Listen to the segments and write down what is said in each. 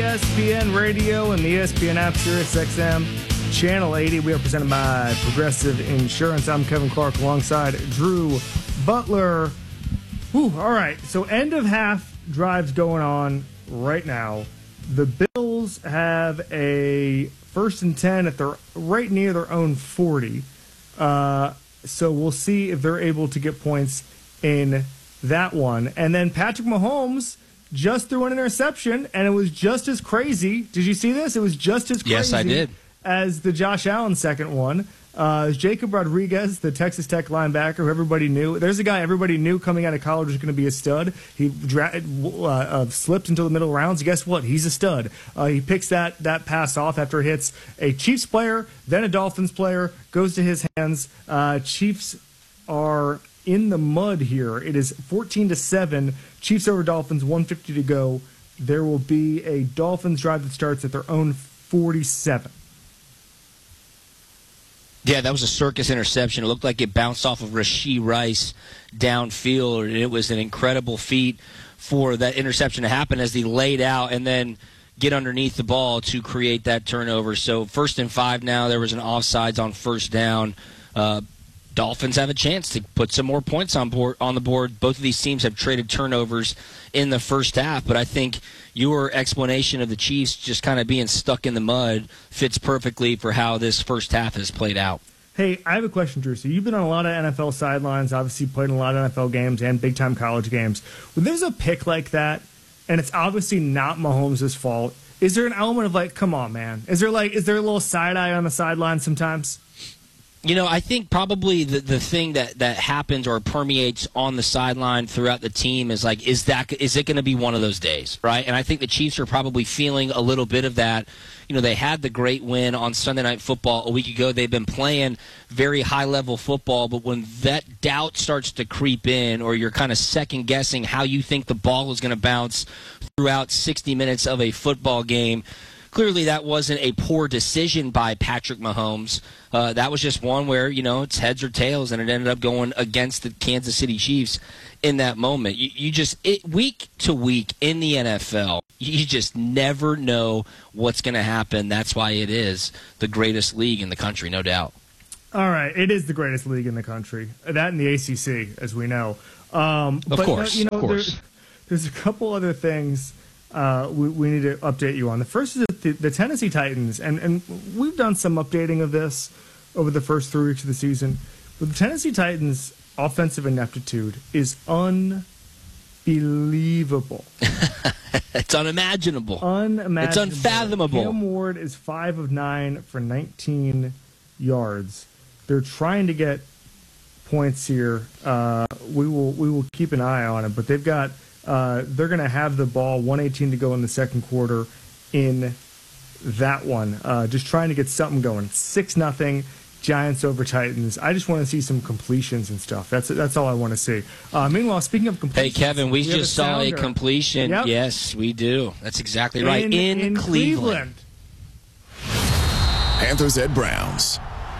ESPN Radio and the ESPN app, Sirius XM, Channel 80. We are presented by Progressive Insurance. I'm Kevin Clark alongside Drew Butler. Whew, all right, so end of half drives going on right now. The Bills have a 1st and 10 at their right near their own 40. So we'll see if they're able to get points in that one. And then Patrick Mahomes just threw an interception, and it was just as crazy. Did you see this? It was just as crazy. Yes, I did. As the Josh Allen second one. Jacob Rodriguez, the Texas Tech linebacker, who everybody knew. There's a guy everybody knew coming out of college was going to be a stud. He slipped into the middle rounds. Guess what? He's a stud. He picks that pass off after it hits a Chiefs player, then a Dolphins player, goes to his hands. Chiefs are in the mud here. It is 14-7. Chiefs over Dolphins, 1:50 to go. There will be a Dolphins drive that starts at their own 47. Yeah, that was a circus interception. It looked like it bounced off of Rashee Rice downfield, and it was an incredible feat for that interception to happen as he laid out and then get underneath the ball to create that turnover. So 1st and 5 now. There was an offsides on 1st down. Dolphins have a chance to put some more points on the board. Both of these teams have traded turnovers in the first half, but I think your explanation of the Chiefs just kind of being stuck in the mud fits perfectly for how this first half has played out. Hey, I have a question, Drew. So you've been on a lot of NFL sidelines, obviously played in a lot of NFL games and big-time college games. When there's a pick like that, and it's obviously not Mahomes' fault, is there an element of like, come on, man? Is there a little side-eye on the sideline sometimes? You know, I think probably the thing that happens or permeates on the sideline throughout the team is like, is it going to be one of those days, right? And I think the Chiefs are probably feeling a little bit of that. You know, they had the great win on Sunday Night Football a week ago. They've been playing very high-level football, but when that doubt starts to creep in or you're kind of second-guessing how you think the ball is going to bounce throughout 60 minutes of a football game, clearly that wasn't a poor decision by Patrick Mahomes. That was just one where, you know, it's heads or tails, and it ended up going against the Kansas City Chiefs in that moment. Week to week in the NFL, you just never know what's going to happen. That's why it is the greatest league in the country, no doubt. All right, it is the greatest league in the country. That and the ACC, as we know. Of course. There's a couple other things we need to update you on. The first is the Tennessee Titans, and we've done some updating of this over the first 3 weeks of the season. But the Tennessee Titans' offensive ineptitude is unbelievable. It's unimaginable. It's unfathomable. Cam Ward is 5 of 9 for 19 yards. They're trying to get points here. We will keep an eye on it, but they've got. They're going to have the ball, 1:18 to go in the second quarter in that one. Just trying to get something going. 6-0, Giants over Titans. I just want to see some completions and stuff. That's all I want to see. Meanwhile, speaking of completions. Hey, Kevin, we just saw a completion. Yep. Yes, we do. That's exactly right. In Cleveland. Panthers at Browns.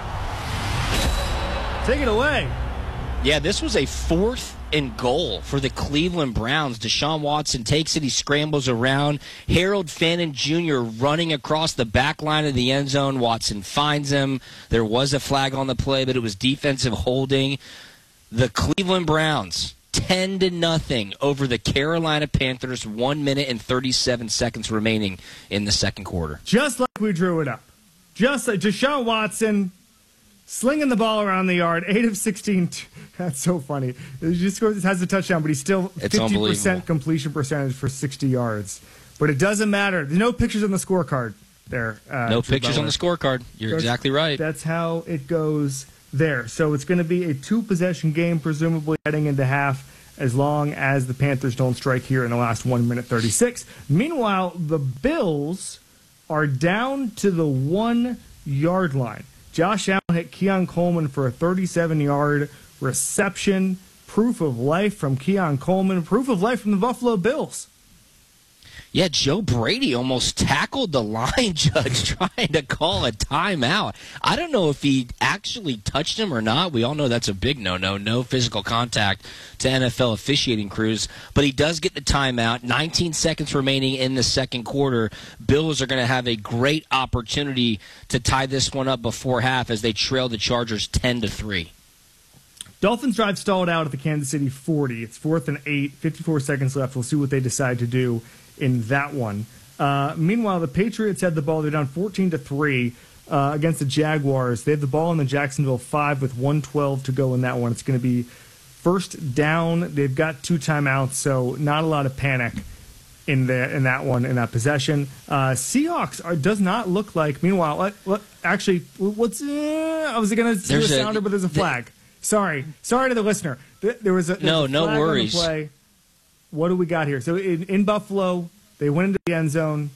Take it away. Yeah, this was a 4th and goal for the Cleveland Browns. Deshaun Watson takes it. He scrambles around. Harold Fannin Jr. running across the back line of the end zone. Watson finds him. There was a flag on the play, but it was defensive holding. The Cleveland Browns, 10-0 over the Carolina Panthers. 1 minute and 37 seconds remaining in the second quarter. Just like we drew it up. Just like Deshaun Watson slinging the ball around the yard, 8 of 16. That's so funny. He just has a touchdown, but he's still 50% completion percentage for 60 yards. But it doesn't matter. There's no pictures on the scorecard there. No pictures on the scorecard. You're exactly right. That's how it goes there. So it's going to be a 2-possession game, presumably heading into half, as long as the Panthers don't strike here in the last 1 minute 36. Meanwhile, the Bills are down to the 1-yard line. Josh Allen hit Keon Coleman for a 37-yard reception. Proof of life from Keon Coleman. Proof of life from the Buffalo Bills. Yeah, Joe Brady almost tackled the line judge trying to call a timeout. I don't know if he actually touched him or not. We all know that's a big no-no, no physical contact to NFL officiating crews. But he does get the timeout. 19 seconds remaining in the second quarter. Bills are going to have a great opportunity to tie this one up before half as they trail the Chargers 10-3. Dolphins drive stalled out at the Kansas City 40. It's 4th and 8, 54 seconds left. We'll see what they decide to do in that one. Meanwhile, the Patriots had the ball. They're down 14-3 against the Jaguars. They have the ball in the Jacksonville 5 with 1:12 to go in that one. It's going to be first down. They've got 2 timeouts, so not a lot of panic in that one, in that possession. Seahawks does not look like. Meanwhile, actually, what's I was going to do a sounder, but there's a flag. Sorry to the listener. There was a no worries. On the play. What do we got here? So in Buffalo, they went into the end zone.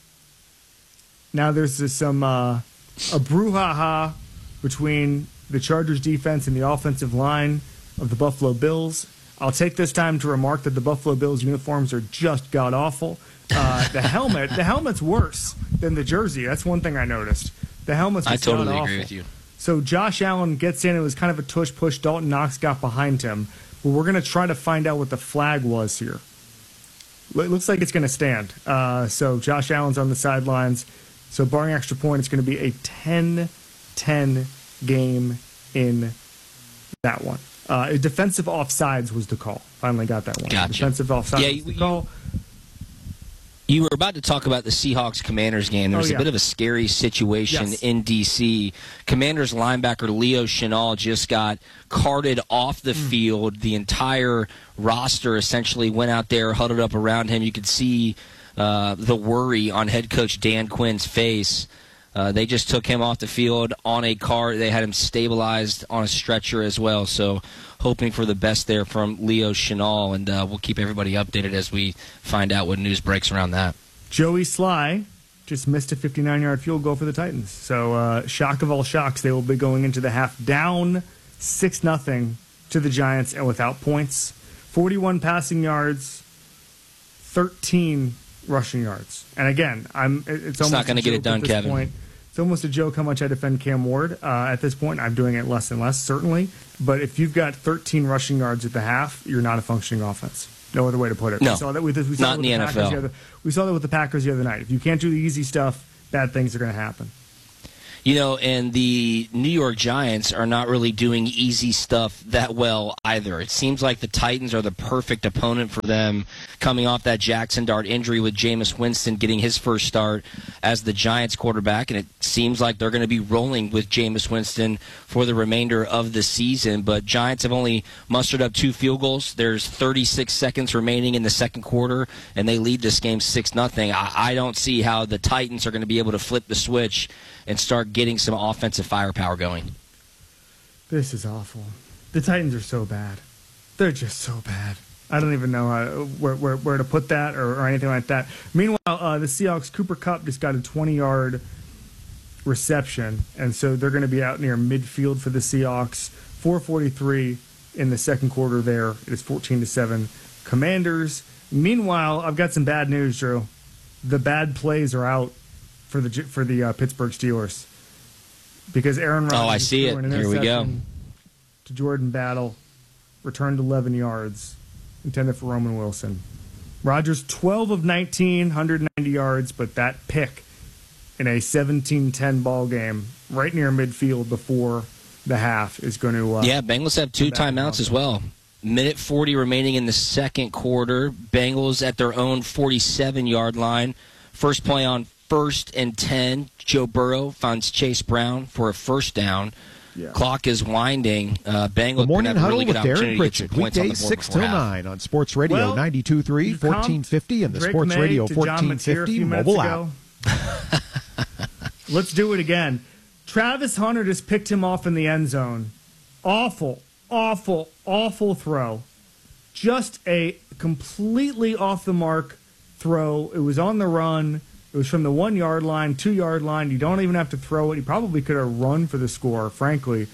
Now there's some a brouhaha between the Chargers defense and the offensive line of the Buffalo Bills. I'll take this time to remark that the Buffalo Bills uniforms are just god awful. The helmet's worse than the jersey. That's one thing I noticed. The helmet's just god awful. I totally agree with you. So Josh Allen gets in. It was kind of a tush-push. Dalton Knox got behind him. But we're going to try to find out what the flag was here. It looks like it's going to stand. So Josh Allen's on the sidelines. So barring extra point, it's going to be a 10-10 game in that one. Defensive offsides was the call. Finally got that one. Gotcha. Defensive offsides was the call. You were about to talk about the Seahawks-Commanders game. There was a bit of a scary situation in D.C. Commanders linebacker Leo Chenal just got carted off the field. The entire roster essentially went out there, huddled up around him. You could see the worry on head coach Dan Quinn's face. They just took him off the field on a cart. They had him stabilized on a stretcher as well. So hoping for the best there from Leo Chenal, and we'll keep everybody updated as we find out what news breaks around that. Joey Sly just missed a 59-yard field goal for the Titans. So shock of all shocks, they will be going into the half down 6-0 to the Giants and without points. 41 passing yards, 13 rushing yards. And again, it's almost not going to get it done, Kevin. Point. It's almost a joke how much I defend Cam Ward at this point. I'm doing it less and less, certainly. But if you've got 13 rushing yards at the half, you're not a functioning offense. No other way to put it. No, we saw that with not in the NFL. We saw that with the Packers the other night. If you can't do the easy stuff, bad things are going to happen. You know, and the New York Giants are not really doing easy stuff that well either. It seems like the Titans are the perfect opponent for them, coming off that Jackson Dart injury with Jameis Winston getting his first start as the Giants quarterback, and it seems like they're going to be rolling with Jameis Winston for the remainder of the season. But Giants have only mustered up 2 field goals. There's 36 seconds remaining in the second quarter, and they lead this game 6-0. I don't see how the Titans are going to be able to flip the switch and start getting some offensive firepower going. This is awful. The Titans are so bad. They're just so bad. I don't even know where to put that or anything like that. Meanwhile, the Seahawks, Cooper Kupp just got a 20-yard reception, and so they're going to be out near midfield for the Seahawks. 4:43 in the second quarter there. It is 14-7 Commanders. Meanwhile, I've got some bad news, Drew. The bad plays are out for the Pittsburgh Steelers because Aaron Rodgers I see it. Here we go. To Jordan Battle, returned 11 yards, intended for Roman Wilson. Rodgers 12 of 19, 190 yards, but that pick in a 17-10 ball game right near midfield before the half is going to Bengals have 2 timeouts as well. Minute 40 remaining in the second quarter. Bengals at their own 47-yard line. First play on 1st and 10. Joe Burrow finds Chase Brown for a first down. Yeah. Clock is winding. Bengals the morning have a huddle really with good Darren Pritchard. Weekdays 6 till 9 on Sports Radio 92.3, 1450, and the Drake Sports May Radio 1450 mobile app. Let's do it again. Travis Hunter just picked him off in the end zone. Awful, awful, awful throw. Just a completely off the mark throw. It was on the run. It was from the 1 yard line, 2 yard line. You don't even have to throw it. He probably could have run for the score, frankly.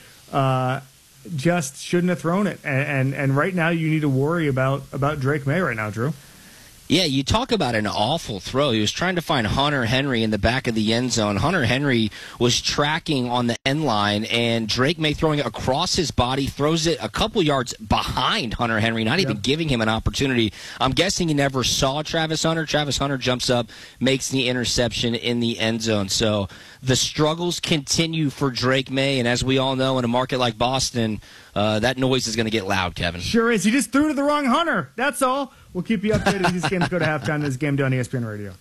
Just shouldn't have thrown it. And right now you need to worry about Drake May right now, Drew. Yeah, you talk about an awful throw. He was trying to find Hunter Henry in the back of the end zone. Hunter Henry was tracking on the end line, and Drake May throwing it across his body, throws it a couple yards behind Hunter Henry, not even giving him an opportunity. I'm guessing he never saw Travis Hunter. Travis Hunter jumps up, makes the interception in the end zone. So the struggles continue for Drake May, and as we all know, in a market like Boston, that noise is going to get loud, Kevin. Sure is. He just threw to the wrong Hunter. That's all. We'll keep you updated as these games go to halftime. This game done on ESPN Radio.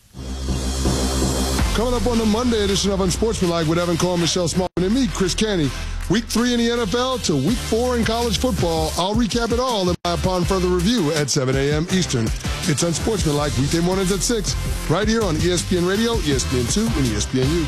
Coming up on the Monday edition of Unsportsmanlike with Evan Cohen, Michelle Smallman, and me, Chris Canty. Week 3 in the NFL to Week 4 in college football. I'll recap it all upon further review at 7 a.m. Eastern. It's Unsportsmanlike weekday mornings at 6, right here on ESPN Radio, ESPN2, and ESPNU.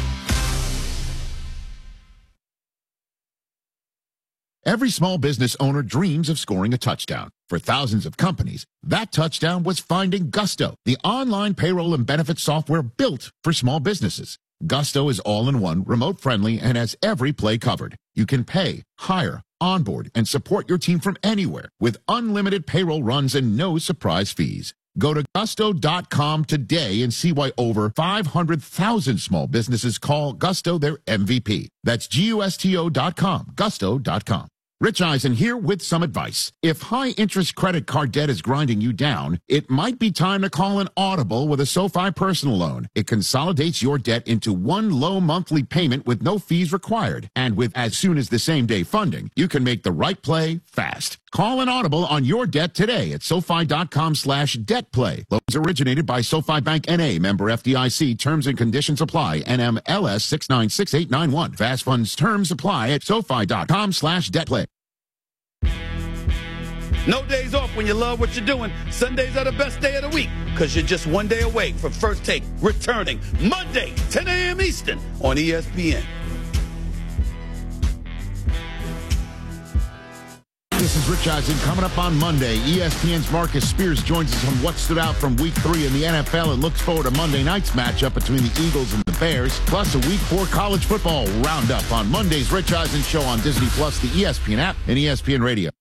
Every small business owner dreams of scoring a touchdown. For thousands of companies, that touchdown was finding Gusto, the online payroll and benefits software built for small businesses. Gusto is all-in-one, remote-friendly, and has every play covered. You can pay, hire, onboard, and support your team from anywhere with unlimited payroll runs and no surprise fees. Go to Gusto.com today and see why over 500,000 small businesses call Gusto their MVP. That's Gusto.com, Gusto.com. Rich Eisen here with some advice. If high-interest credit card debt is grinding you down, it might be time to call an audible with a SoFi personal loan. It consolidates your debt into one low monthly payment with no fees required. And with as soon as the same-day funding, you can make the right play fast. Call an audible on your debt today at SoFi.com/debtplay. Loans originated by SoFi Bank N.A., member FDIC. Terms and conditions apply. NMLS 696891. Fast funds terms apply at SoFi.com/debtplay. No days off when you love what you're doing. Sundays are the best day of the week because you're just one day away from First Take returning Monday, 10 a.m. Eastern on ESPN. This is Rich Eisen. Coming up on Monday, ESPN's Marcus Spears joins us on what stood out from Week 3 in the NFL and looks forward to Monday night's matchup between the Eagles and the Bears, plus a Week 4 college football roundup on Monday's Rich Eisen Show on Disney+, the ESPN app, and ESPN Radio.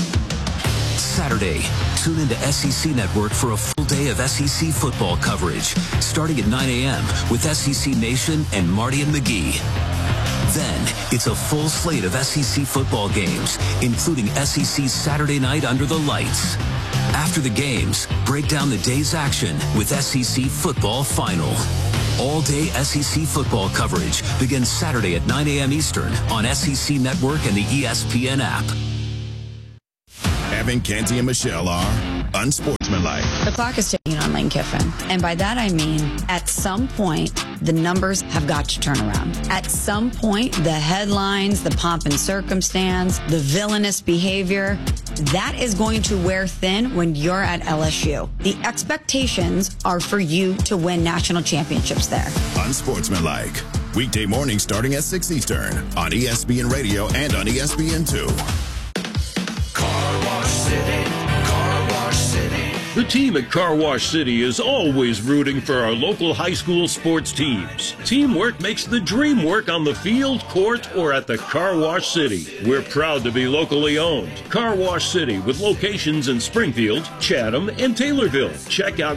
Saturday, tune into SEC Network for a full day of SEC football coverage, starting at 9 a.m. with SEC Nation and Marty and McGee. Then, it's a full slate of SEC football games, including SEC's Saturday Night Under the Lights. After the games, break down the day's action with SEC Football Final. All-day SEC football coverage begins Saturday at 9 a.m. Eastern on SEC Network and the ESPN app. Evan, Canty, and Michelle are unsportsmanlike. The clock is ticking on Lane Kiffin. And by that I mean, at some point, the numbers have got to turn around. At some point, the headlines, the pomp and circumstance, the villainous behavior, that is going to wear thin when you're at LSU. The expectations are for you to win national championships there. Unsportsmanlike. Weekday mornings starting at 6 Eastern on ESPN Radio and on ESPN2. Car Wash City, Car Wash City. The team at Car Wash City is always rooting for our local high school sports teams. Teamwork makes the dream work on the field, court, or at the Car Wash City. We're proud to be locally owned. Car Wash City with locations in Springfield, Chatham, and Taylorville. Check out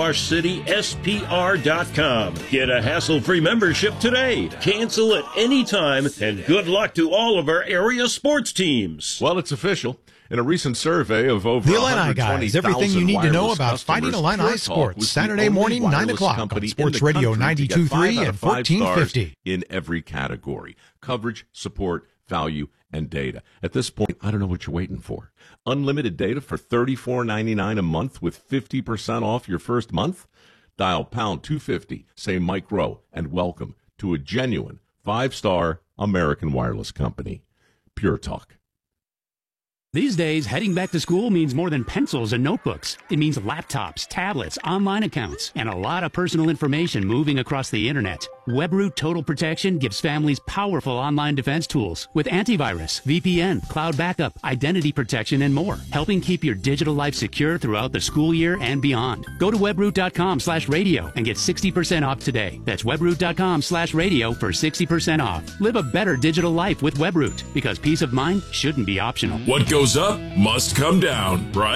carwashcityspr.com. Get a hassle-free membership today. Cancel at any time, and good luck to all of our area sports teams. Well, it's official. In a recent survey of over the Illini Guys, everything you need to know about Fighting Illini sports. Saturday morning, 9 o'clock on Sports Radio 92.3 and 1450. In every category. Coverage, support, value, and data. At this point, I don't know what you're waiting for. Unlimited data for $34.99 a month with 50% off your first month? Dial pound 250, say Mike Rowe, and welcome to a genuine 5-star American wireless company. Pure Talk. These days, heading back to school means more than pencils and notebooks. It means laptops, tablets, online accounts, and a lot of personal information moving across the internet. WebRoot Total Protection gives families powerful online defense tools with antivirus, VPN, cloud backup, identity protection, and more, helping keep your digital life secure throughout the school year and beyond. Go to webroot.com/radio and get 60% off today. That's webroot.com/radio for 60% off. Live a better digital life with WebRoot, because peace of mind shouldn't be optional. What goes up must come down, right?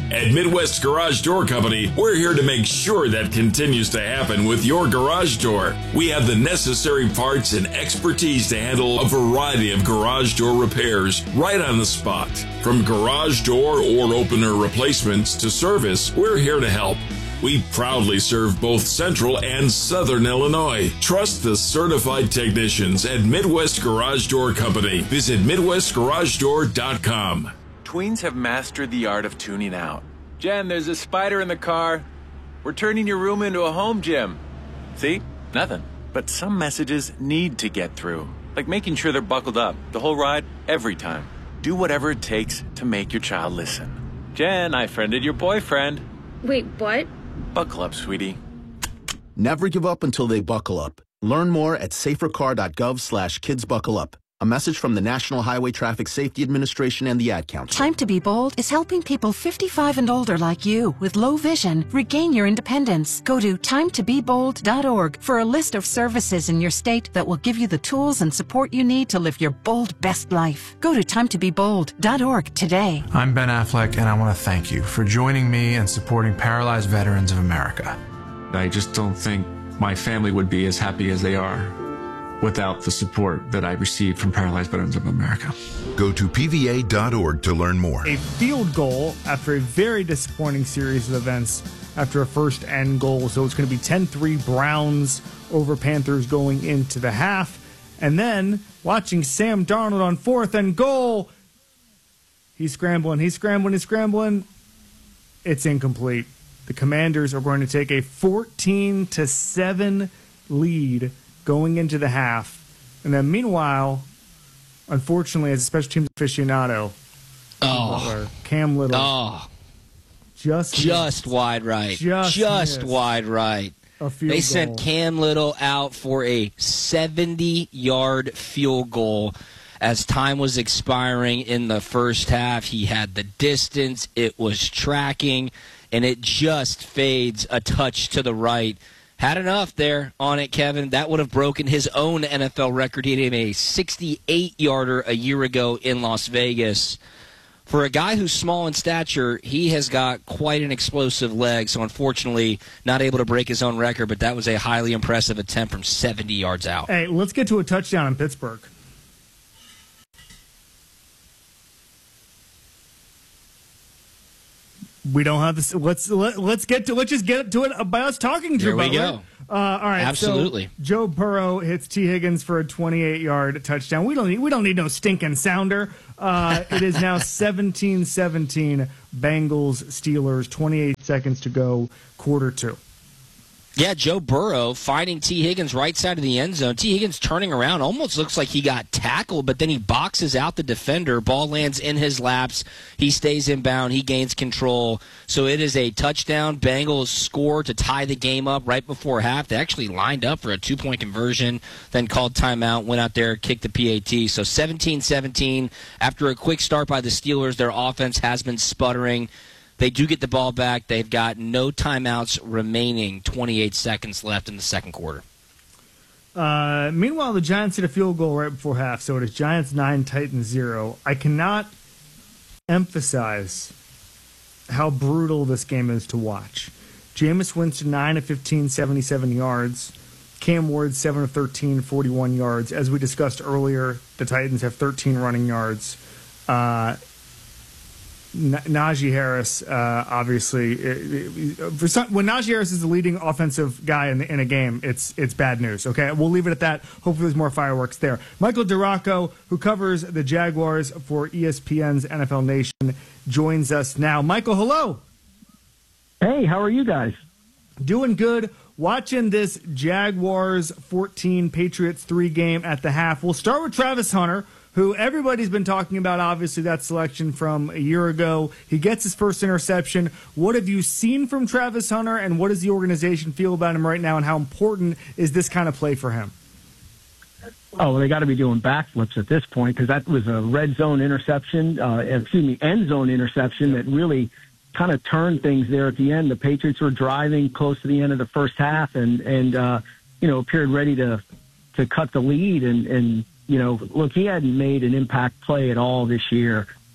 At Midwest Garage Door Company, we're here to make sure that continues to happen with your garage door. We have the necessary parts and expertise to handle a variety of garage door repairs right on the spot. From garage door or opener replacements to service, we're here to help. We proudly serve both Central and Southern Illinois. Trust the certified technicians at Midwest Garage Door Company. Visit MidwestGarageDoor.com. Tweens have mastered the art of tuning out. Jen, there's a spider in the car. We're turning your room into a home gym. See? Nothing. But some messages need to get through. Like making sure they're buckled up the whole ride, every time. Do whatever it takes to make your child listen. Jen, I friended your boyfriend. Wait, what? Buckle up, sweetie. Never give up until they buckle up. Learn more at safercar.gov/kidsbuckleup. A message from the National Highway Traffic Safety Administration and the Ad Council. Time to Be Bold is helping people 55 and older like you with low vision regain your independence. Go to timetobebold.org for a list of services in your state that will give you the tools and support you need to live your bold best life. Go to timetobebold.org today. I'm Ben Affleck, and I want to thank you for joining me and supporting Paralyzed Veterans of America. I just don't think my family would be as happy as they are without the support that I received from Paralyzed Veterans of America. Go to PVA.org to learn more. A field goal after a very disappointing series of events after a first end goal. So it's going to be 10-3 Browns over Panthers going into the half. And then watching Sam Darnold on 4th and goal. He's scrambling. It's incomplete. The Commanders are going to take a 14-7 lead going into the half. And then meanwhile, unfortunately, as a special teams aficionado, Cam Little just wide right. Just wide right. They sent Cam Little out for a 70-yard field goal as time was expiring in the first half. He had the distance, it was tracking, and it just fades a touch to the right. Had enough there on it, Kevin. That would have broken his own NFL record. He had a 68-yarder a year ago in Las Vegas. For a guy who's small in stature, he has got quite an explosive leg, so unfortunately not able to break his own record, but that was a highly impressive attempt from 70 yards out. Hey, let's get to a touchdown in Pittsburgh. We don't have this. Let's just get to it by us talking. Drew Butler. There we go. All right, absolutely. So Joe Burrow hits T. Higgins for a 28-yard touchdown. We don't need no stinking sounder. It is now 17-17 Bengals Steelers. 28 seconds to go, quarter two. Yeah, Joe Burrow finding T. Higgins right side of the end zone. T. Higgins turning around, almost looks like he got tackled, but then he boxes out the defender. Ball lands in his laps. He stays inbound. He gains control. So it is a touchdown. Bengals score to tie the game up right before half. They actually lined up for a 2-point conversion, then called timeout, went out there, kicked the PAT. So 17-17. After a quick start by the Steelers, their offense has been sputtering. They do get the ball back. They've got no timeouts remaining, 28 seconds left in the second quarter. Meanwhile, the Giants hit a field goal right before half, so it is Giants 9, Titans 0. I cannot emphasize how brutal this game is to watch. Jameis Winston, 9 of 15, 77 yards. Cam Ward, 7 of 13, 41 yards. As we discussed earlier, the Titans have 13 running yards. Najee Harris, obviously, when Najee Harris is the leading offensive guy in a game, it's bad news. Okay, we'll leave it at that. Hopefully, there's more fireworks there. Michael DeRocco, who covers the Jaguars for ESPN's NFL Nation, joins us now. Michael, hello. Hey, how are you guys? Doing good. Watching this Jaguars 14, Patriots 3 game at the half. We'll start with Travis Hunter, who everybody's been talking about, obviously, that selection from a year ago. He gets his first interception. What have you seen from Travis Hunter, and what does the organization feel about him right now, and how important is this kind of play for him? Oh, well, they got to be doing backflips at this point, because that was a red zone interception, end zone interception that really kind of turned things there at the end. The Patriots were driving close to the end of the first half and appeared ready to cut the lead. And look, he hadn't made an impact play at all this year.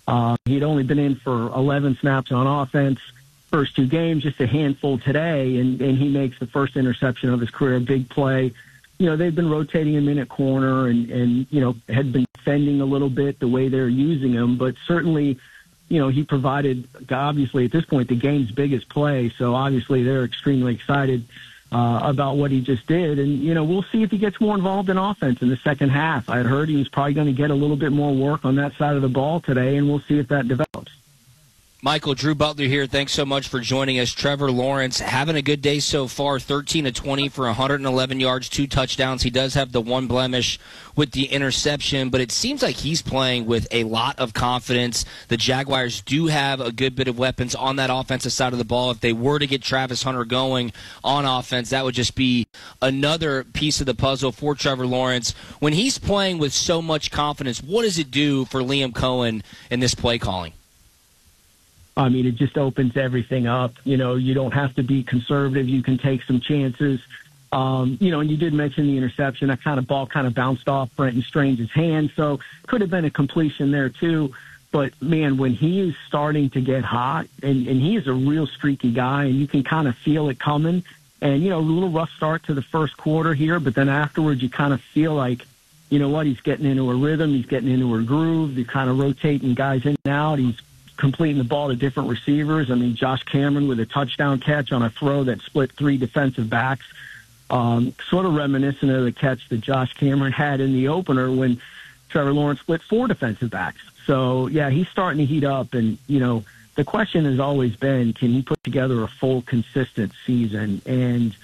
He'd only been in for 11 snaps on offense, first 2 games, just a handful today, and he makes the first interception of his career, a big play. They've been rotating him in at corner and had been defending a little bit the way they're using him, but certainly, he provided, obviously, at this point, the game's biggest play, so obviously they're extremely excited about what he just did. And, we'll see if he gets more involved in offense in the second half. I had heard he was probably going to get a little bit more work on that side of the ball today, and we'll see if that develops. Michael, Drew Butler here. Thanks so much for joining us. Trevor Lawrence having a good day so far, 13 of 20 for 111 yards, 2 touchdowns. He does have the one blemish with the interception, but it seems like he's playing with a lot of confidence. The Jaguars do have a good bit of weapons on that offensive side of the ball. If they were to get Travis Hunter going on offense, that would just be another piece of the puzzle for Trevor Lawrence. When he's playing with so much confidence, what does it do for Liam Cohen in this play calling? I mean, it just opens everything up. You don't have to be conservative. You can take some chances. And you did mention the interception. That ball bounced off Brenton Strange's hand, so could have been a completion there too. But, man, when he is starting to get hot, and he is a real streaky guy, and you can kind of feel it coming. And, a little rough start to the first quarter here, but then afterwards you kind of feel like, he's getting into a rhythm. He's getting into a groove. They're kind of rotating guys in and out. He's completing the ball to different receivers. I mean, Josh Cameron with a touchdown catch on a throw that split 3 defensive backs. Sort of reminiscent of the catch that Josh Cameron had in the opener when Trevor Lawrence split 4 defensive backs. So, yeah, he's starting to heat up. And, the question has always been, can he put together a full, consistent season? And,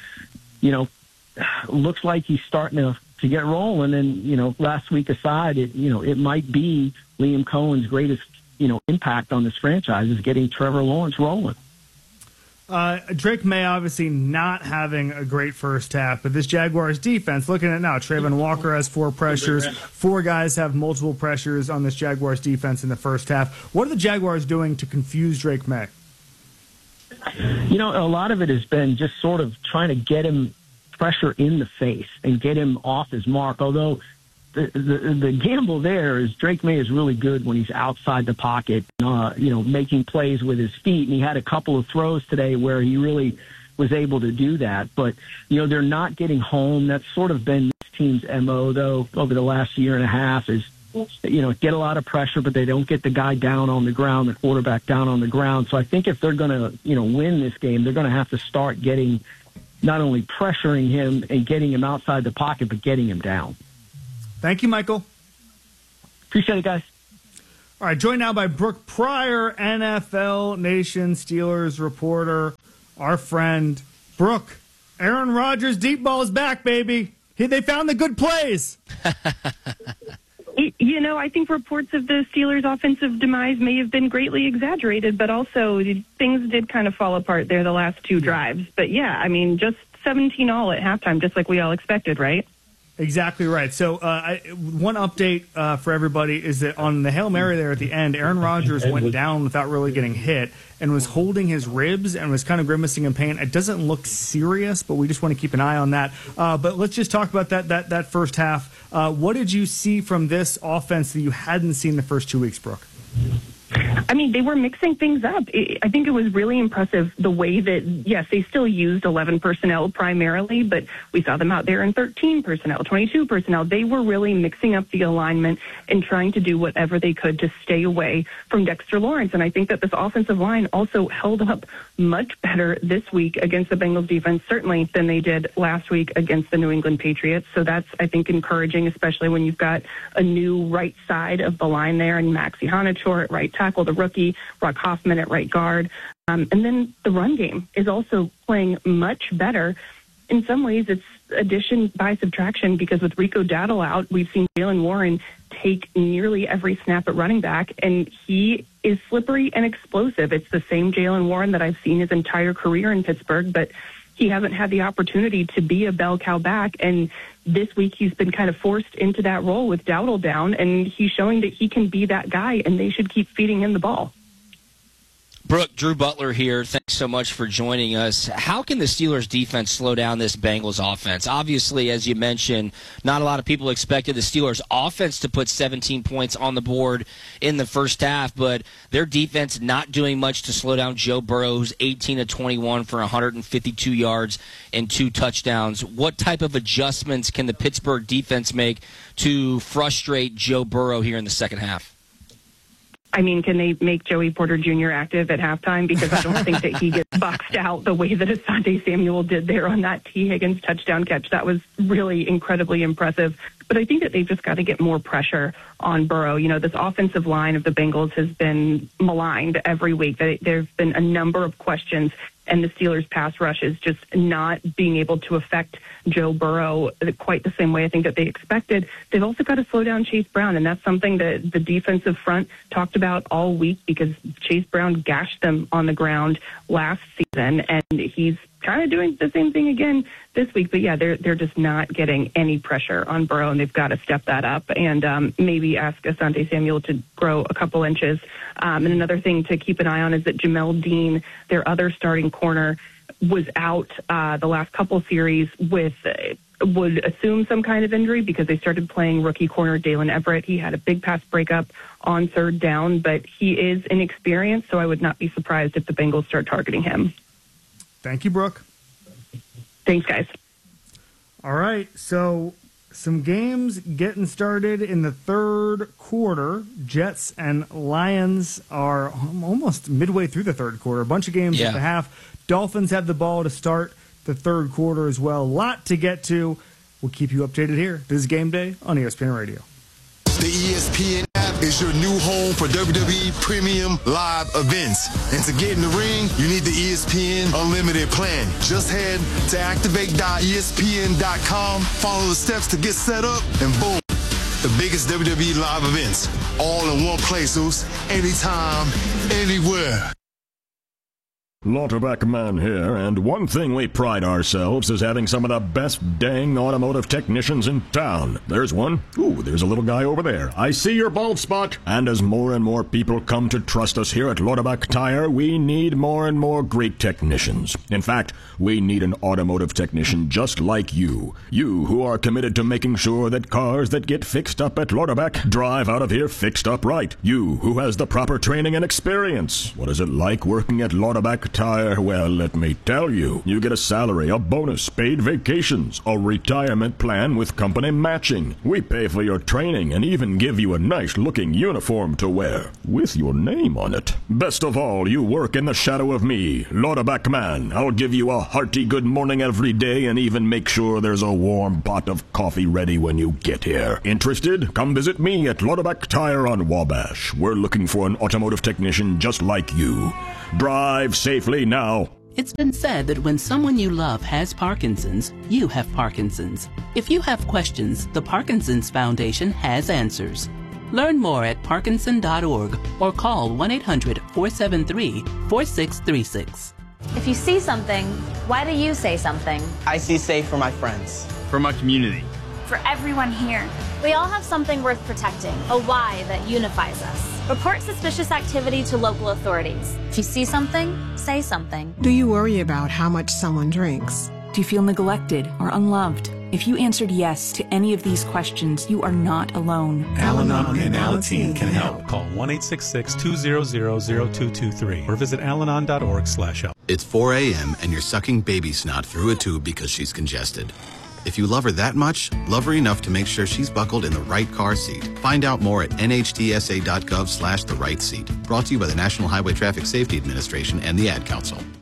looks like he's starting to get rolling. And, last week aside, it might be Liam Cohen's greatest impact on this franchise is getting Trevor Lawrence rolling. Drake May obviously not having a great first half, but this Jaguars defense, looking at it now, Trayvon Walker has 4 pressures. 4 guys have multiple pressures on this Jaguars defense in the first half. What are the Jaguars doing to confuse Drake May? A lot of it has been just sort of trying to get him pressure in the face and get him off his mark, although the gamble there is Drake May is really good when he's outside the pocket, making plays with his feet. And he had a couple of throws today where he really was able to do that. But, they're not getting home. That's sort of been this team's MO, though, over the last year and a half is, get a lot of pressure, but they don't get the guy down on the ground, the quarterback down on the ground. So I think if they're going to, win this game, they're going to have to start getting not only pressuring him and getting him outside the pocket, but getting him down. Thank you, Michael. Appreciate it, guys. All right, joined now by Brooke Pryor, NFL Nation Steelers reporter, our friend. Brooke, Aaron Rodgers' deep ball is back, baby. They found the good plays. I think reports of the Steelers' offensive demise may have been greatly exaggerated, but also things did kind of fall apart there the last 2 drives. But, yeah, I mean, just 17-all at halftime, just like we all expected, right? Exactly right. So one update for everybody is that on the Hail Mary there at the end, Aaron Rodgers went down without really getting hit and was holding his ribs and was kind of grimacing in pain. It doesn't look serious, but we just want to keep an eye on that. But let's just talk about that first half. What did you see from this offense that you hadn't seen the first 2 weeks, Brooke? I mean, they were mixing things up. I think it was really impressive the way that, yes, they still used 11 personnel primarily, but we saw them out there in 13 personnel, 22 personnel. They were really mixing up the alignment and trying to do whatever they could to stay away from Dexter Lawrence. And I think that this offensive line also held up much better this week against the Bengals defense, certainly than they did last week against the New England Patriots. So that's, I think, encouraging, especially when you've got a new right side of the line there and Maxi Hanator at right tackle, the rookie, Brock Hoffman at right guard. And then the run game is also playing much better. In some ways, it's addition by subtraction because with Rico Dowdle out, we've seen Jaylen Warren take nearly every snap at running back, and he is slippery and explosive. It's the same Jaylen Warren that I've seen his entire career in Pittsburgh, but he hasn't had the opportunity to be a bell cow back. And this week he's been kind of forced into that role with Dowdle down, and he's showing that he can be that guy, and they should keep feeding him the ball. Brooke, Drew Butler here. Thanks so much for joining us. How can the Steelers defense slow down this Bengals offense? Obviously, as you mentioned, not a lot of people expected the Steelers offense to put 17 points on the board in the first half, but their defense not doing much to slow down Joe Burrow, who's 18-21 for 152 yards and 2 touchdowns. What type of adjustments can the Pittsburgh defense make to frustrate Joe Burrow here in the second half? I mean, can they make Joey Porter Jr. active at halftime? Because I don't think that he gets boxed out the way that Asante Samuel did there on that T. Higgins touchdown catch. That was really incredibly impressive. But I think that they've just got to get more pressure on Burrow. You know, this offensive line of the Bengals has been maligned every week. There's been a number of questions, and the Steelers' pass rush is just not being able to affect Joe Burrow quite the same way I think that they expected. They've also got to slow down Chase Brown, and that's something that the defensive front talked about all week because Chase Brown gashed them on the ground last season, and he's kind of doing the same thing again this week. But, yeah, they're just not getting any pressure on Burrow, and they've got to step that up and maybe ask Asante Samuel to grow a couple inches. And another thing to keep an eye on is that Jamel Dean, their other starting corner, was out the last couple series with would assume some kind of injury because they started playing rookie corner Dalen Everett. He had a big pass breakup on third down, but he is inexperienced, so I would not be surprised if the Bengals start targeting him. Thank you, Brooke. Thanks, guys. All right, so some games getting started in the third quarter. Jets and Lions are almost midway through the third quarter. A bunch of games at the half. Dolphins have the ball to start the third quarter as well. A lot to get to. We'll keep you updated here. This is Game Day on ESPN Radio. The ESPN app is your new home for WWE Premium Live events. And to get in the ring, you need the ESPN Unlimited plan. Just head to activate.espn.com, follow the steps to get set up, and boom, the biggest WWE live events, all in one place, anytime, anywhere. Lauterbach Man here, and one thing we pride ourselves is having some of the best dang automotive technicians in town. There's one. Ooh, there's a little guy over there. I see your bald spot. And as more and more people come to trust us here at Lauterbach Tire, we need more and more great technicians. In fact, we need an automotive technician just like you. You who are committed to making sure that cars that get fixed up at Lauterbach drive out of here fixed up right. You who has the proper training and experience. What is it like working at Lauterbach Tire? Well, let me tell you. You get a salary, a bonus, paid vacations, a retirement plan with company matching. We pay for your training and even give you a nice-looking uniform to wear with your name on it. Best of all, you work in the shadow of me, Lauterbach Man. I'll give you a hearty good morning every day and even make sure there's a warm pot of coffee ready when you get here. Interested? Come visit me at Lauterbach Tire on Wabash. We're looking for an automotive technician just like you. Drive safely now. It's been said that when someone you love has Parkinson's, you have Parkinson's. If you have questions, the Parkinson's Foundation has answers. Learn more at parkinson.org or call 1-800-473-4636. If you see something, why do you say something? I see safe for my friends. For my community. For everyone here. We all have something worth protecting, a why that unifies us. Report suspicious activity to local authorities. If you see something, say something. Do you worry about how much someone drinks? Do you feel neglected or unloved? If you answered yes to any of these questions, you are not alone. Al-Anon and Alateen can help. Call 1-866-200-0223 or visit alanon.org/help. It's 4 a.m. and you're sucking baby snot through a tube because she's congested. If you love her that much, love her enough to make sure she's buckled in the right car seat. Find out more at nhtsa.gov/the right seat. Brought to you by the National Highway Traffic Safety Administration and the Ad Council.